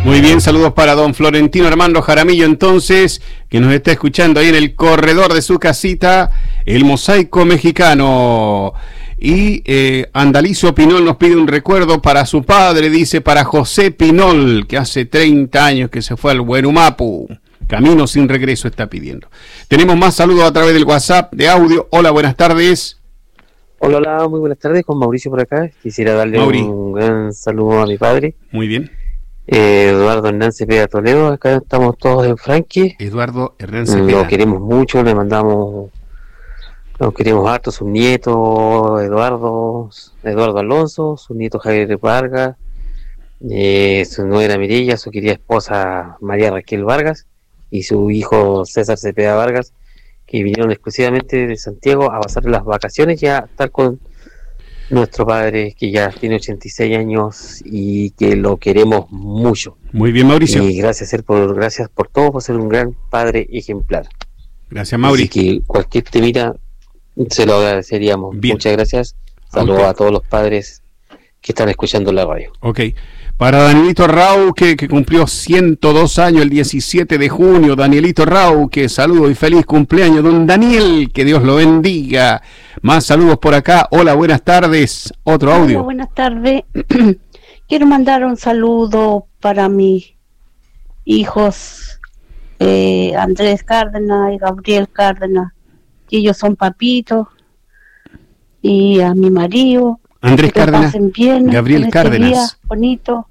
Muy bien, saludos para don Florentino Armando Jaramillo, entonces, que nos está escuchando ahí en el corredor de su casita, el Mosaico Mexicano. Y Andalicio Pinol nos pide un recuerdo para su padre, dice, para José Pinol, que hace 30 años que se fue al Huenumapu. Camino sin regreso está pidiendo. Tenemos más saludos a través del WhatsApp de audio. Hola, buenas tardes. Hola, muy buenas tardes, con Mauricio por acá. Quisiera darle un gran saludo a mi padre. Muy bien. Eduardo Hernán Cepeda Toledo, acá estamos todos en Franqui. Eduardo Hernán Cepeda. Lo queremos mucho, le mandamos, nos queremos harto, su nieto Eduardo Alonso, su nieto Javier Vargas, su nuera Mirella, su querida esposa María Raquel Vargas y su hijo César Cepeda Vargas, que vinieron exclusivamente de Santiago a pasar las vacaciones y a estar con nuestro padre, que ya tiene 86 años y que lo queremos mucho. Muy bien, Mauricio. Y gracias por todo, por ser un gran padre ejemplar. Gracias, Mauricio. Así que cualquier temita se lo agradeceríamos. Bien. Muchas gracias. Saludos a todos los padres que están escuchando la radio. Ok. Para Danielito Rau, que cumplió 102 años el 17 de junio. Danielito Rau, que saludo y feliz cumpleaños, don Daniel, que Dios lo bendiga. Más saludos por acá. Hola, buenas tardes. Otro audio. Hola, buenas tardes. Quiero mandar un saludo para mis hijos Andrés Cárdenas y Gabriel Cárdenas, que ellos son papitos, y a mi marido. Andrés Cárdenas, bien, Gabriel Cárdenas. Día bonito.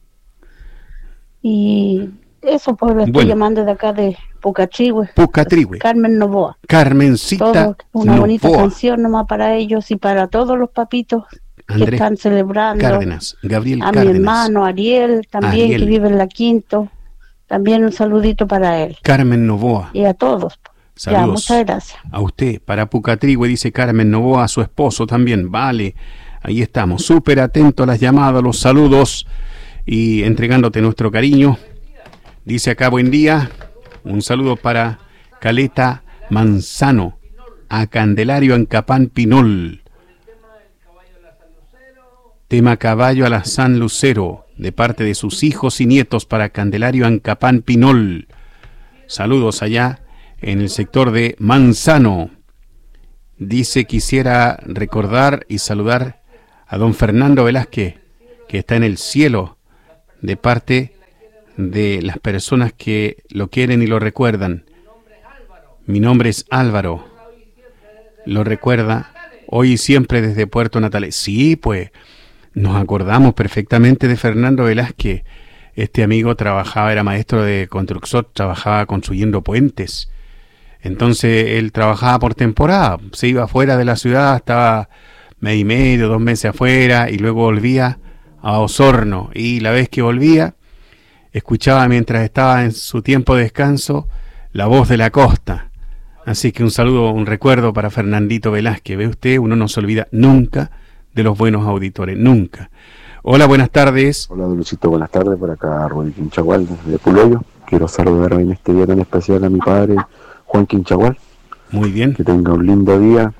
Y eso pues lo estoy llamando de acá de Pucatrihue. Carmen Novoa. Carmencita Todo, una Novoa. Bonita canción nomás para ellos y para todos los papitos Andrés que están celebrando. Cárdenas, Gabriel a Cárdenas. Mi hermano Ariel también, que vive en la Quinto. También un saludito para él. Carmen Novoa. Y a todos. Saludos. Ya, muchas gracias. A usted, para Pucatrihue, dice Carmen Novoa, a su esposo también. Vale. Ahí estamos, súper atentos a las llamadas, los saludos y entregándote nuestro cariño. Dice acá, buen día, un saludo para Caleta Manzano, a Candelario Ancapán Pinol. Tema Caballo a la San Lucero, de parte de sus hijos y nietos para Candelario Ancapán Pinol. Saludos allá en el sector de Manzano. Dice, quisiera recordar y saludar a don Fernando Velázquez, que está en el cielo, de parte de las personas que lo quieren y lo recuerdan. Mi nombre es Álvaro. Lo recuerda hoy y siempre desde Puerto Natales. Sí, pues, nos acordamos perfectamente de Fernando Velázquez. Este amigo era maestro de construcción, trabajaba construyendo puentes. Entonces, él trabajaba por temporada, se iba fuera de la ciudad, estaba mes y medio, 2 meses afuera, y luego volvía a Osorno, y la vez que volvía, escuchaba mientras estaba en su tiempo de descanso, la voz de la costa. Así que un saludo, un recuerdo para Fernandito Velázquez. Ve usted, uno no se olvida nunca de los buenos auditores, nunca. Hola, buenas tardes. Hola, Luchito, buenas tardes, por acá Rubén Quinchagual de Puloyo. Quiero saludar en este día tan especial a mi padre, Juan Quinchagual. Muy bien. Que tenga un lindo día.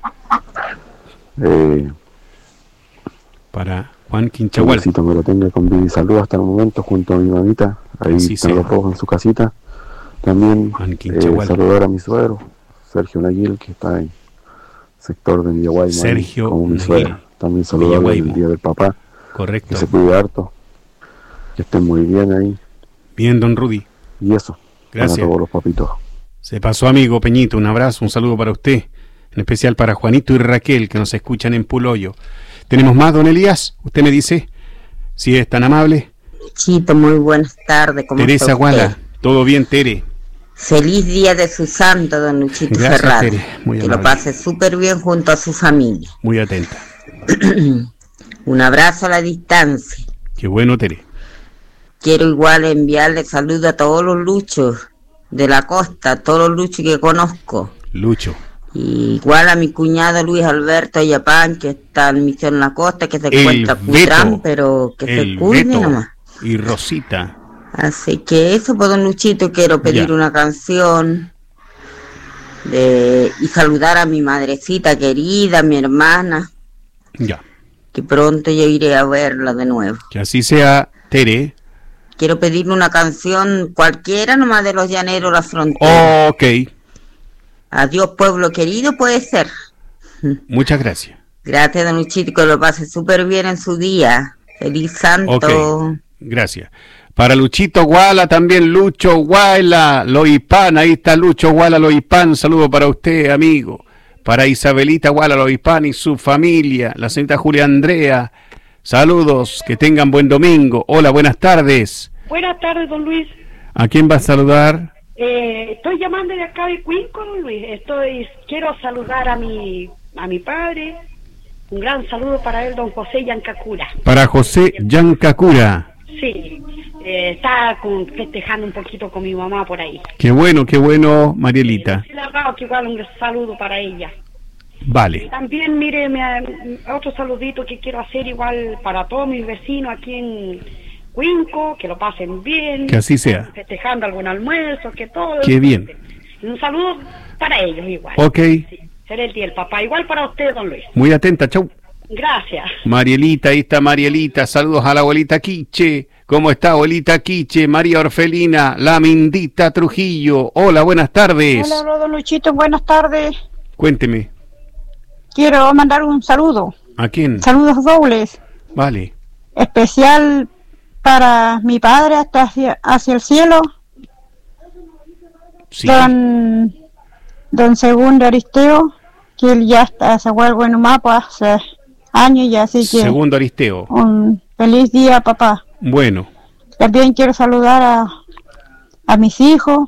Para Juan Quinchagual. Que me lo tenga con vida y salud hasta el momento, junto a mi mamita. Ahí están los dos en su casita. También saludar a mi suegro, Sergio Naguil, que está en sector de Villaguay. Sergio como mi suegra. También saludar el día del papá. Correcto. Que se cuide harto. Que estén muy bien ahí. Bien, don Rudy. Y eso. Gracias. Para todos los papitos. Se pasó, amigo Peñito. Un abrazo, un saludo para usted. En especial para Juanito y Raquel, que nos escuchan en Puloyo. ¿Tenemos más, don Elías? Usted me dice, si es tan amable. Chito, muy buenas tardes. Teresa Guala, todo bien, Tere. Feliz día de su santo, don Luchito Ferraro. Tere, muy que amable. Lo pase súper bien junto a su familia. Muy atenta. Un abrazo a la distancia. Qué bueno, Tere. Quiero igual enviarle saludos a todos los luchos de la costa, a todos los luchos que conozco. Lucho. Igual a mi cuñado Luis Alberto Ayapán, que está en Misión La Costa, que se encuentra Cutrán, pero que se cuide nomás. Y Rosita. Así que eso, pues, don Luchito, quiero pedir una canción y saludar a mi madrecita querida, mi hermana. Ya. Que pronto yo iré a verla de nuevo. Que así sea, Tere. quiero pedirle una canción cualquiera, nomás de Los Llaneros, La Frontera. Ok. Adiós, pueblo querido, puede ser. Muchas gracias. Gracias, don Luchito, que lo pase súper bien en su día. Feliz santo. Okay. Gracias. Para Luchito Guala también, Lucho Guala, Loipán, ahí está Lucho Guala, Loipán, saludo para usted, amigo. Para Isabelita Guala, Loipán y su familia, la señorita Julia Andrea, saludos, que tengan buen domingo. Hola, buenas tardes. Buenas tardes, don Luis. ¿A quién va a saludar? Estoy llamando de acá de Cuinco, don Luis. Quiero saludar a mi padre. Un gran saludo para él, don José Yancacura. Para José Yancacura. Sí, está festejando un poquito con mi mamá por ahí. Qué bueno, Marielita. Que igual un saludo para ella. Vale. Y también, mire, otro saludito que quiero hacer igual para todos mis vecinos aquí en Cuinco, que lo pasen bien. Que así sea. Festejando algún almuerzo, que todo. Qué bien. Un saludo para ellos igual. Ok. Sí. Seré el día del papá. Igual para usted, don Luis. Muy atenta, chau. Gracias. Marielita, ahí está Marielita. Saludos a la abuelita Quiche. ¿Cómo está, abuelita Quiche? María Orfelina, la Mindita Trujillo. Hola, buenas tardes. Hola, don Luchito, buenas tardes. Cuénteme. Quiero mandar un saludo. ¿A quién? Saludos dobles. Vale. Especial para mi padre hasta hacia el cielo. Sí. Don Segundo Aristeo, que él ya se vuelve en Humapo hace años ya, así que... Segundo Aristeo. Un feliz día, papá. Bueno. También quiero saludar a mis hijos,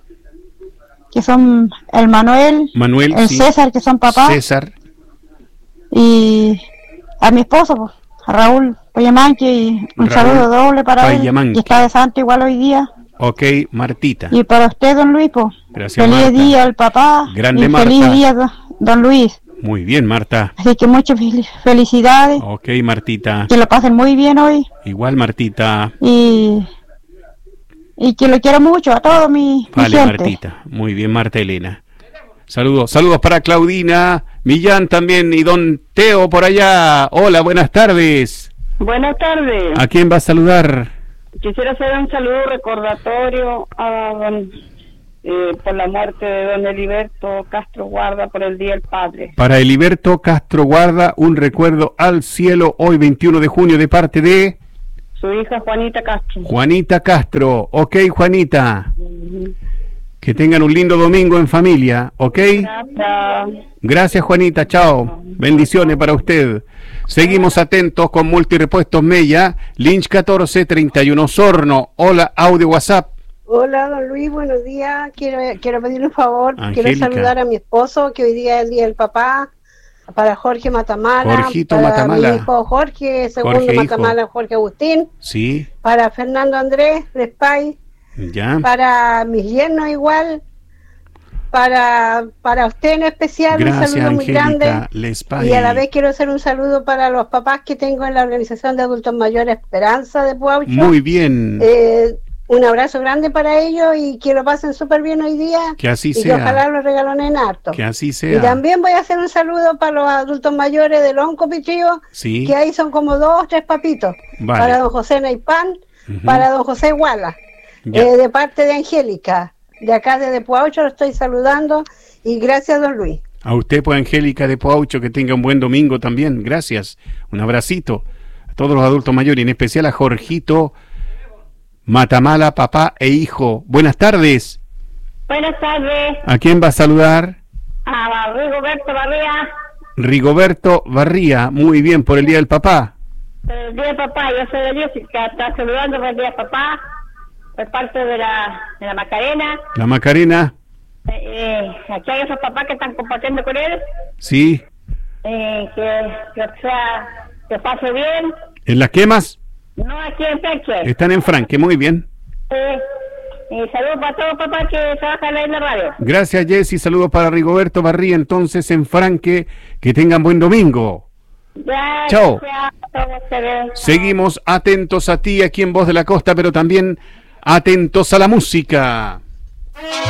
que son el Manuel, el sí. César, que son papás. César. Y a mi esposo, pues, a Raúl Payamanque, y un saludo doble para él, que está de santo igual hoy día. Ok, Martita. Y para usted, don Luis, pues, gracias, feliz Marta. día al papá. Grande, y Marta. Feliz día, don Luis. Muy bien, Marta. Así que muchas felicidades. Ok, Martita. Que lo pasen muy bien hoy. Igual, Martita. Y que lo quiero mucho a todos mi gente. Martita. Muy bien, Marta Elena. Saludos para Claudina, Millán también y don Teo por allá. Hola, buenas tardes. Buenas tardes. ¿A quién va a saludar? Quisiera hacer un saludo recordatorio a por la muerte de don Eliberto Castro Guarda por el Día del Padre. Para Eliberto Castro Guarda, un recuerdo al cielo hoy 21 de junio de parte de... Su hija Juanita Castro. Juanita Castro. Ok, Juanita. Que tengan un lindo domingo en familia, ¿ok? Gracias. Gracias, Juanita, chao. Bendiciones para usted. Seguimos atentos con Multirepuestos Mella, Lynch 1431 Sorno. Hola, audio WhatsApp. Hola, don Luis, buenos días. Quiero pedirle un favor. Angélica. Quiero saludar a mi esposo, que hoy día es el Día del Papá. Para Jorge Matamala. Jorgito para Matamala. mi hijo Jorge, segundo Jorge, Matamala, Jorge Agustín. Sí. Para Fernando Andrés, Despay. Ya. Para mis yernos igual. Para usted en especial, gracias, un saludo muy grande. Lespay. Y a la vez quiero hacer un saludo para los papás que tengo en la Organización de Adultos Mayores Esperanza de Puaucho. Muy bien. Un abrazo grande para ellos y que lo pasen súper bien hoy día. Que así y sea. Que ojalá los regalonen harto. Que así sea. Y también voy a hacer un saludo para los adultos mayores de Lonco Pichillo, sí. Que ahí son como 2 o 3 papitos. Vale. Para don José Naipán, para don José Guala, de parte de Angélica, de acá de Puaucho lo estoy saludando y gracias, don Luis. A usted, pues, Angélica de Puaucho, que tenga un buen domingo también. Gracias. Un abracito a todos los adultos mayores, y en especial a Jorgito Matamala, papá e hijo. Buenas tardes. Buenas tardes. ¿A quién va a saludar? A Rigoberto Barría. Rigoberto Barría, muy bien, por el Día del Papá. Por el Día del Papá, yo soy de Jessica, está saludando por el Día del Papá, por parte de la Macarena. La Macarena. Aquí hay esos papás que están compartiendo con él. Sí. Que pase bien. ¿En las quemas? No, aquí en Peche. Están en Franque, muy bien. Saludos para todos los papás que trabajan ahí en la radio. Gracias, Jessy. Saludos para Rigoberto Barría, entonces en Franque. Que tengan buen domingo. Chao. Seguimos atentos a ti aquí en Voz de la Costa, pero también atentos a la música.